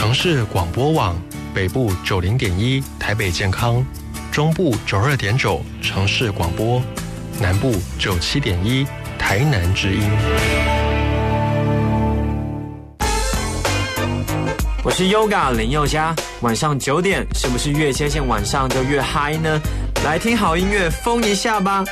城市广播网，北部90.1台北健康，中部92.9城市广播，南部97.1台南之音。 我是 Yoga 林宥嘉，晚上9点是不是越接近晚上就越嗨呢？来听好音乐，疯一下吧！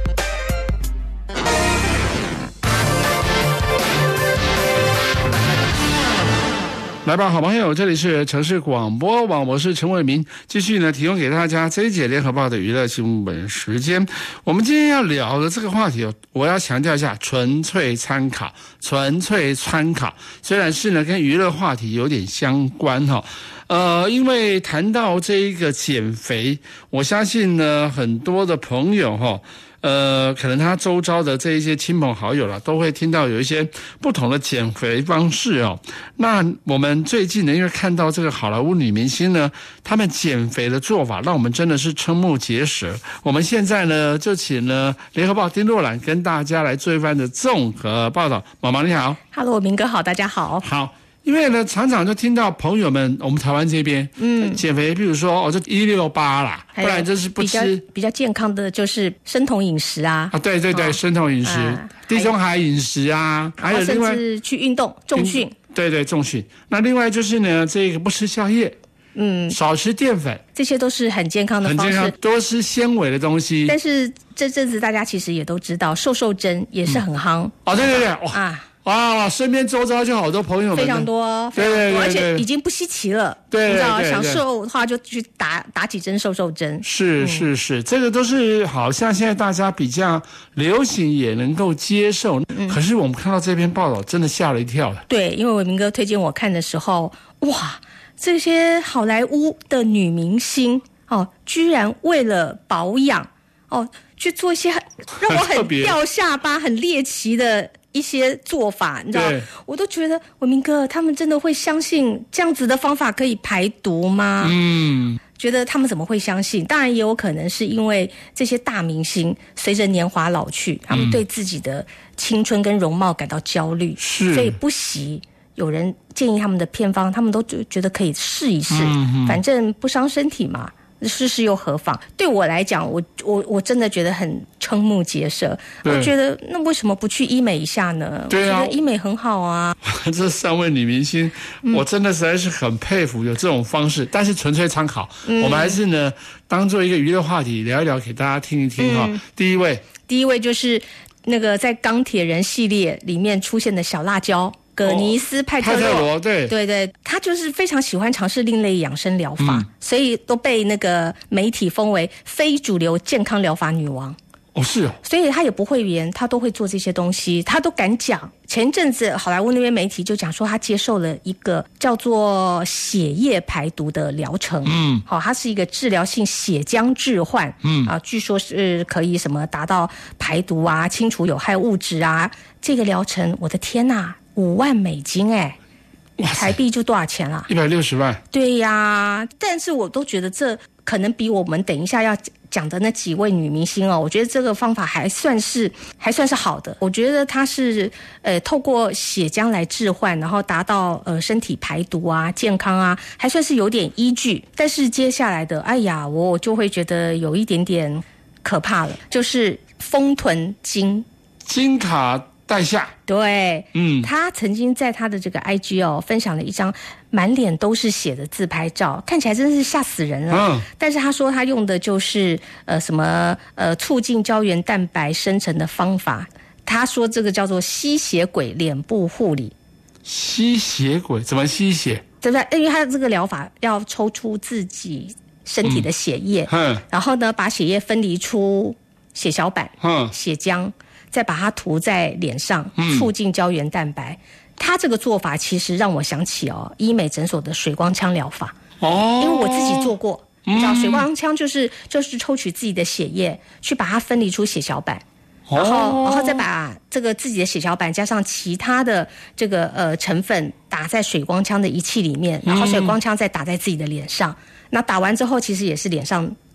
来吧，好朋友，这里是城市广播网，我是陈伟民，继续呢提供给大家这一节联合报的娱乐新闻时间。我们今天要聊的这个话题，我要强调一下，纯粹参考，纯粹参考，虽然是呢跟娱乐话题有点相关哈。因为谈到这一个减肥，我相信呢很多的朋友哈。可能他周遭的这一些亲朋好友啦，都会听到有一些不同的减肥方式哦。那我们最近呢，因为看到这个好莱坞女明星呢，她们减肥的做法，让我们真的是瞠目结舌。我们现在呢，就请了联合报丁若兰跟大家来做一番的综合报道。毛毛你好 ，Hello， 明哥好，大家好， 好。因为呢，常常就听到朋友们，我们台湾这边，减肥，比如说就168啦，不然就是不吃比较健康的，就是生酮饮食啊， 对对对，生酮饮食，地中海饮食啊，还有另外甚至去运动重训，对对重训。那另外就是呢，这个不吃宵夜，少吃淀粉，这些都是很健康的方式， 很健康，多吃纤维的东西。 但是这阵子大家其实也都知道，瘦针也是很夯哦，对对对，哇，身边周遭就好多朋友们， 非常多， 对， 而且已经不稀奇了。对，你知道，想瘦的话就去打几针瘦针。 是，这个都是好像现在大家比较流行，也能够接受。可是我们看到这篇报道，真的吓了一跳了。 对，因为伟明哥推荐我看的时候，哇，这些好莱坞的女明星居然为了保养去做一些让我很掉下巴、很猎奇的一些做法，你知道，我都觉得伟明哥他们真的会相信这样子的方法可以排毒吗？觉得他们怎么会相信？当然也有可能是因为这些大明星随着年华老去，他们对自己的青春跟容貌感到焦虑，所以不惜有人建议他们的偏方，他们都觉得可以试一试，反正不伤身体嘛。试又何妨？对我来讲，我真的觉得很瞠目结舌。我觉得那为什么不去医美一下呢？对啊，我觉得医美很好啊。 这3位女明星，我真的实在是很佩服有这种方式，但是纯粹参考。我们还是呢当做一个娱乐话题聊一聊，给大家听一听哈。第一位就是那个在钢铁人系列里面出现的小辣椒。葛尼斯派特罗，对，他就是非常喜欢尝试另类养生疗法，所以都被那个媒体封为非主流健康疗法女王。 是哦， 所以他也不会言，他都会做这些东西，他都敢讲。前一阵子好莱坞那边媒体就讲说，他接受了一个叫做血液排毒的疗程。它是一个治疗性血浆置换。据说是可以什么达到排毒啊、清除有害物质啊。这个疗程，我的天哪，$5万台币就多少钱啦 ？160万。对呀，但是我都觉得这可能比我们等一下要讲的那几位女明星我觉得这个方法还算是好的。我觉得它是透过血浆来置换，然后达到身体排毒啊、健康啊，还算是有点依据。但是接下来的，我就会觉得有一点点可怕了，就是丰臀金卡戴夏。 对，他曾经在他的这个 IG 分享了一张满脸都是血的自拍照，看起来真是吓死人了。但是他说他用的就是促进胶原蛋白生成的方法，他说这个叫做吸血鬼脸部护理。 吸血鬼怎么吸血？ 对不对？因为他的这个疗法要抽出自己身体的血液，然后呢把血液分离出血小板、血浆。再把它涂在脸上，促进胶原蛋白。它这个做法其实让我想起医美诊所的水光枪疗法。因为我自己做过，你知道水光枪就是抽取自己的血液，去把它分离出血小板，然后再把这个自己的血小板加上其他的这个成分打在水光枪的仪器里面，然后水光枪再打在自己的脸上。那打完之后，其实也是脸上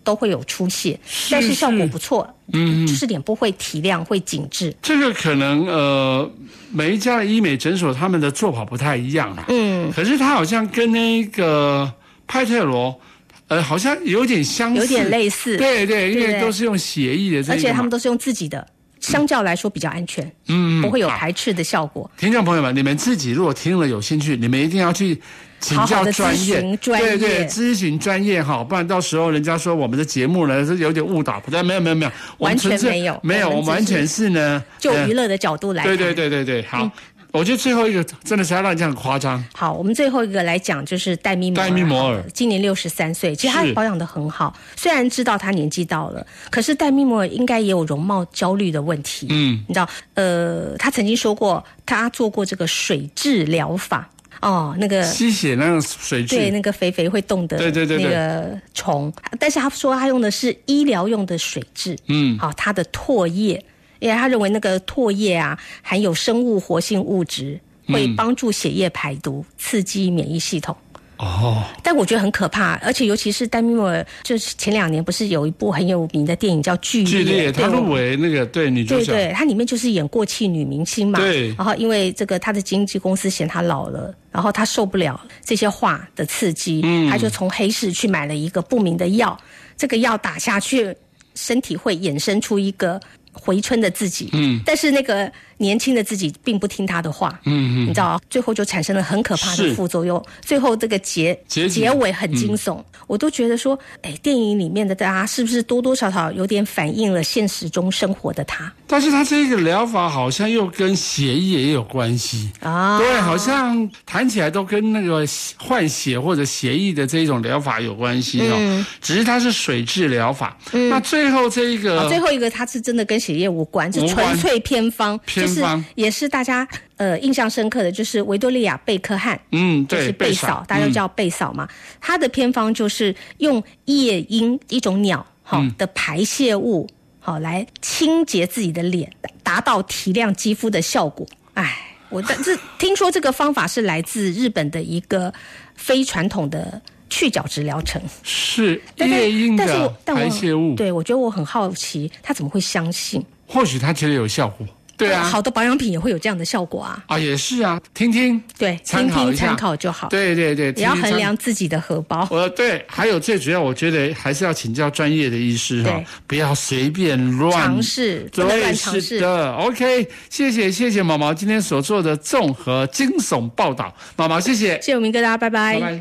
都会有出血，但是效果不错，就是脸部会提亮，会紧致。 这个可能每一家的医美诊所他们的做法不太一样啦，可是它好像跟那个派特罗。好像有点相似， 有点类似， 对，因为都是用血液的这个， 而且他们都是用自己的，相较来说比较安全，不会有排斥的效果。 听众朋友们，你们自己如果听了有兴趣，你们一定要去请教专业，对，咨询专业哈，不然到时候人家说我们的节目呢是有点误导，不对，没有， 完全没有， 我们完全是呢， 就娱乐的角度来看， 对，好。我觉得最后一个真的是要让人家很夸张。 好，我们最后一个来讲就是戴咪摩尔，今年63岁，其实他保养得很好。虽然知道他年纪到了，可是戴咪摩尔应该也有容貌焦虑的问题。你知道，他曾经说过，他做过这个水蛭疗法。那个吸血那个水蛭， 对，那个肥会动的那个虫，但是他说他用的是医疗用的水蛭。他的唾液。因为他认为那个唾液啊含有生物活性物质，会帮助血液排毒，刺激免疫系统。但我觉得很可怕，而且尤其是戴咪摩尔，就是前2年不是有一部很有名的电影叫《剧烈》， 他入围那个女主角， 对，他里面就是演过气女明星嘛。对，然后因为这个他的经纪公司嫌他老了，然后他受不了这些话的刺激，他就从黑市去买了一个不明的药，这个药打下去，身体会衍生出一个回春的自己，但是那个年轻的自己并不听他的话，你知道，最后就产生了很可怕的副作用。最后这个结尾很惊悚，我都觉得说，电影里面的大家是不是多多少少有点反映了现实中生活的他？ 但是他这个疗法好像又跟血液也有关系啊，对，好像谈起来都跟那个换血或者血液的这种疗法有关系只是它是水蛭疗法。那最后这一个， 最后一个它是真的跟血液无关，是纯粹偏方。就是也是大家印象深刻的，就是维多利亚贝克汉，就是贝嫂，大家都叫贝嫂嘛。他的偏方就是用夜莺一种鸟的排泄物来清洁自己的脸，达到提亮肌肤的效果。但是听说这个方法是来自日本的一个非传统的去角质疗程， 是夜莺的排泄物。 对，我觉得我很好奇，他怎么会相信？ 或许他觉得有效果。对啊， 好的保养品也会有这样的效果啊！ 也是啊，听听， 对， 参考就好。 对， 也要衡量自己的荷包。 对，还有最主要，我觉得还是要请教专业的医师不要随便尝试， 对，是的。OK， 谢谢毛毛今天所做的综合惊悚报道，毛毛谢谢， 谢谢我明哥，大家拜拜。 拜拜。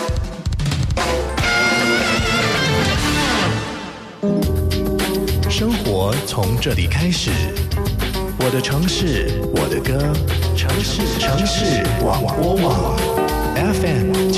生活从这里开始，我的城市，我的歌，城市广播网 FM